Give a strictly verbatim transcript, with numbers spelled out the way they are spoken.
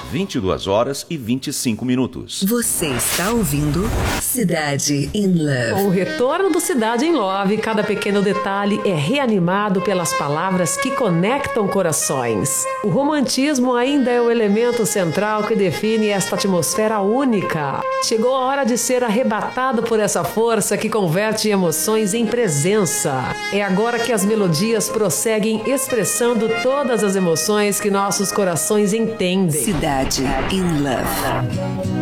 vinte e duas horas e vinte e cinco minutos. Você está ouvindo Cidade in Love. Com o retorno do Cidade in Love, cada pequeno detalhe é reanimado pelas palavras que conectam corações. O romantismo ainda é o elemento central que define esta atmosfera única. Chegou a hora de ser arrebatado por essa força que converte emoções em presença. É agora que as melodias prosseguem expressando todas as emoções que nossos corações entendem. Cidade in Love.